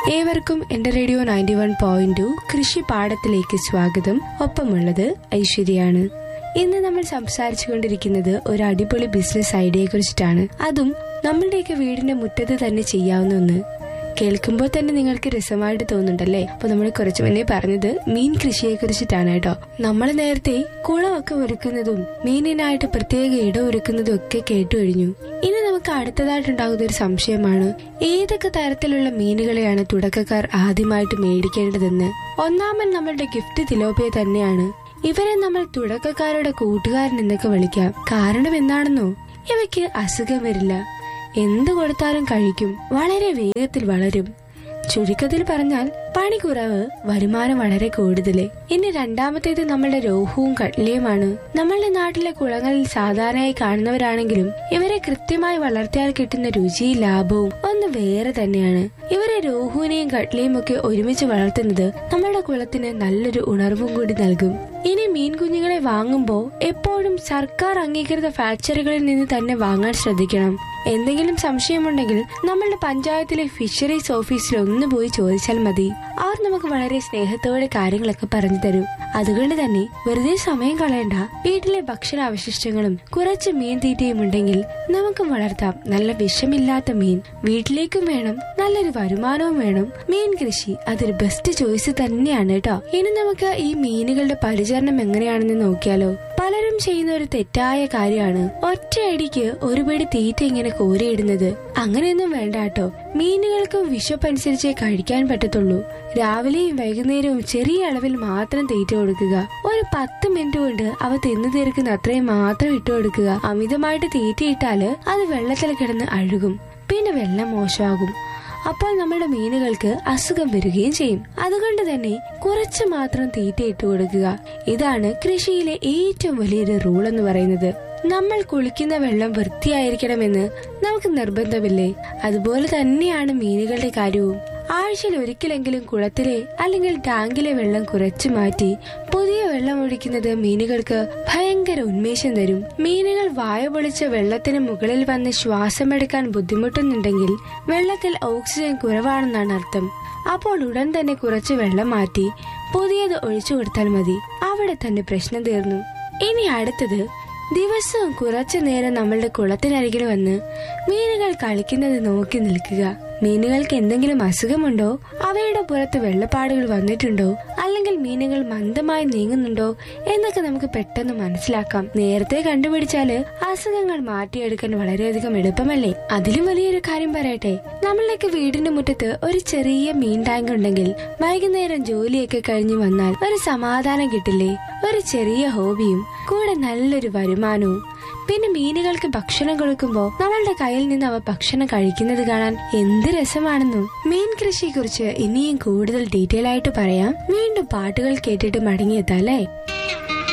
ഏവർക്കും എന്റെ റേഡിയോ 91.2 കൃഷി പാഠത്തിലേക്ക് സ്വാഗതം. ഒപ്പമുള്ളത് ഐശ്വര്യാണ്. ഇന്ന് നമ്മൾ സംസാരിച്ചു കൊണ്ടിരിക്കുന്നത് ഒരു അടിപൊളി ബിസിനസ് ഐഡിയയെ കുറിച്ചിട്ടാണ്. അതും നമ്മളുടെയൊക്കെ വീടിന്റെ മുറ്റത്ത് തന്നെ ചെയ്യാവുന്ന ഒന്ന്. കേൾക്കുമ്പോൾ തന്നെ നിങ്ങൾക്ക് രസമായിട്ട് തോന്നുന്നുണ്ടല്ലേ? അപ്പൊ നമ്മൾ കുറച്ചു മുന്നേ പറഞ്ഞത് മീൻ കൃഷിയെ കുറിച്ചിട്ടാണ് കേട്ടോ. നമ്മൾ നേരത്തെ കുളമൊക്കെ ഒരുക്കുന്നതും മീനിനായിട്ട് പ്രത്യേക ഇടം ഒരുക്കുന്നതും ഒക്കെ കേട്ടു കഴിഞ്ഞു. ഇനി നമുക്ക് അടുത്തതായിട്ടുണ്ടാകുന്ന ഒരു സംശയമാണ്, ഏതൊക്കെ തരത്തിലുള്ള മീനുകളെയാണ് തുടക്കക്കാർ ആദ്യമായിട്ട് മേടിക്കേണ്ടതെന്ന്. ഒന്നാമൻ നമ്മളുടെ ഗിഫ്റ്റ് തിലോപ്പിയ തന്നെയാണ്. ഇവരെ നമ്മൾ തുടക്കക്കാരുടെ കൂട്ടുകാരൻ എന്നൊക്കെ വിളിക്കാം. കാരണം എന്താണെന്നോ, ഇവയ്ക്ക് അസുഖം വരില്ല, എന്തു കൊടുത്താലും കഴിക്കും, വളരെ വേഗത്തിൽ വളരും. ചുരുക്കത്തിൽ പറഞ്ഞാൽ പണി കുറവ്, വരുമാനം വളരെ കൂടുതല്. ഇനി രണ്ടാമത്തേത് നമ്മളുടെ രോഹുവും കട്ലയുമാണ്. നമ്മളുടെ നാട്ടിലെ കുളങ്ങളിൽ സാധാരണയായി കാണുന്നവരാണെങ്കിലും ഇവരെ കൃത്യമായി വളർത്തിയാൽ കിട്ടുന്ന രുചിയും ലാഭവും ഒന്ന് വേറെ തന്നെയാണ്. ഇവരെ രോഹുവിനെയും കട്ലയും ഒക്കെ ഒരുമിച്ച് വളർത്തുന്നത് നമ്മുടെ കുളത്തിന് നല്ലൊരു ഉണർവും കൂടി നൽകും. ഇനി മീൻ കുഞ്ഞുങ്ങളെ വാങ്ങുമ്പോ എപ്പോഴും സർക്കാർ അംഗീകൃത ഫാക്ടറികളിൽ നിന്ന് തന്നെ വാങ്ങാൻ ശ്രദ്ധിക്കണം. എന്തെങ്കിലും സംശയമുണ്ടെങ്കിൽ നമ്മളുടെ പഞ്ചായത്തിലെ ഫിഷറീസ് ഓഫീസിൽ ഒന്ന് പോയി ചോദിച്ചാൽ മതി. അവർ നമുക്ക് വളരെ സ്നേഹത്തോടെ കാര്യങ്ങളൊക്കെ പറഞ്ഞു തരും. അതുകൊണ്ട് തന്നെ വെറുതെ സമയം കളയണ്ട. വീട്ടിലെ ഭക്ഷണാവശിഷ്ടങ്ങളും കുറച്ച് മീൻ തീറ്റയും ഉണ്ടെങ്കിൽ നമുക്ക് വളർത്താം നല്ല വിഷമില്ലാത്ത മീൻ. വീട്ടിലേക്കും വേണം, നല്ലൊരു വരുമാനവും വേണം. മീൻ കൃഷി അതൊരു ബെസ്റ്റ് ചോയ്സ് തന്നെയാണ് കേട്ടോ. ഇനി നമുക്ക് ഈ മീനുകളുടെ പരിചരണം എങ്ങനെയാണെന്ന് നോക്കിയാലോ. പലരും ചെയ്യുന്ന ഒരു തെറ്റായ കാര്യമാണ് ഒറ്റയടിക്ക് ഒരു പിടി തീറ്റ ഇങ്ങനെ കോരിയിടുന്നത്. അങ്ങനെയൊന്നും വേണ്ട കേട്ടോ. മീനുകൾക്ക് വിശപ്പനുസരിച്ചേ കഴിക്കാൻ പറ്റത്തുള്ളൂ. രാവിലെയും വൈകുന്നേരവും ചെറിയ അളവിൽ മാത്രം തീറ്റ കൊടുക്കുക. ഒരു 10 മിനിറ്റ് കൊണ്ട് അവ തിന്നു തീർക്കുന്ന അത്രയും മാത്രം ഇട്ടു കൊടുക്കുക. അമിതമായിട്ട് തീറ്റയിട്ടാല് അത് വെള്ളത്തിൽ കിടന്ന് അഴുകും, പിന്നെ വെള്ളം മോശമാകും. അപ്പോൾ നമ്മുടെ മീനുകൾക്ക് അസുഖം വരികയും ചെയ്യും. അതുകൊണ്ട് തന്നെ കുറച്ച് മാത്രം തീറ്റ ഇട്ടു കൊടുക്കുക. ഇതാണ് കൃഷിയിലെ ഏറ്റവും വലിയൊരു റൂൾ എന്ന് പറയുന്നത്. നമ്മൾ കുളിക്കുന്ന വെള്ളം വൃത്തിയായിരിക്കണമെന്ന് നമുക്ക് നിർബന്ധമില്ലേ? അതുപോലെ തന്നെയാണ് മീനുകളുടെ കാര്യവും. ആഴ്ചയിൽ ഒരിക്കലെങ്കിലും കുളത്തിലെ അല്ലെങ്കിൽ ടാങ്കിലെ വെള്ളം കുറച്ചു മാറ്റി പുതിയ വെള്ളം ഒഴിക്കുന്നത് മീനുകൾക്ക് ഭയങ്കര ഉന്മേഷം തരും. മീനുകൾ വായ പൊളിച്ച വെള്ളത്തിന് മുകളിൽ വന്ന് ശ്വാസമെടുക്കാൻ ബുദ്ധിമുട്ടുന്നുണ്ടെങ്കിൽ വെള്ളത്തിൽ ഓക്സിജൻ കുറവാണെന്നാണ് അർത്ഥം. അപ്പോൾ ഉടൻ തന്നെ കുറച്ച് വെള്ളം മാറ്റി പുതിയത് ഒഴിച്ചു കൊടുത്താൽ മതി. അവിടെ തന്നെ പ്രശ്നം തീർന്നു. ഇനി അടുത്തത്, ദിവസവും കുറച്ചു നേരം നമ്മളുടെ കുളത്തിനരികിൽ വന്ന് മീനുകൾ കളിക്കുന്നത് നോക്കി നിൽക്കുക. മീനുകൾക്ക് എന്തെങ്കിലും അസുഖമുണ്ടോ, അവയുടെ പുറത്ത് വെള്ളപ്പാടുകൾ വന്നിട്ടുണ്ടോ, അല്ലെങ്കിൽ മീനുകൾ മന്ദമായി നീങ്ങുന്നുണ്ടോ എന്നൊക്കെ നമുക്ക് പെട്ടെന്ന് മനസ്സിലാക്കാം. നേരത്തെ കണ്ടുപിടിച്ചാല് അസുഖങ്ങൾ മാറ്റിയെടുക്കാൻ വളരെയധികം എളുപ്പമല്ലേ? അതിലും വലിയൊരു കാര്യം പറയട്ടെ, നമ്മളുടെയൊക്കെ വീടിന്റെ മുറ്റത്ത് ഒരു ചെറിയ മീൻ ടാങ്ക് ഉണ്ടെങ്കിൽ വൈകുന്നേരം ജോലിയൊക്കെ കഴിഞ്ഞു വന്നാൽ ഒരു സമാധാനം കിട്ടില്ലേ? ഒരു ചെറിയ ഹോബിയും കൂടെ നല്ലൊരു വരുമാനവും. പിന്നെ മീനുകൾക്ക് ഭക്ഷണം കൊടുക്കുമ്പോ നമ്മളുടെ കയ്യിൽ നിന്ന് അവ ഭക്ഷണം കഴിക്കുന്നത് കാണാൻ എന്ത് രസമാണെന്നോ. മീൻ കൃഷിയെ കുറിച്ച് ഇനിയും കൂടുതൽ ഡീറ്റെയിൽ ആയിട്ട് പറയാം. വീണ്ടും പാട്ടുകൾ കേട്ടിട്ട് മടങ്ങിയെത്താം അല്ലേ?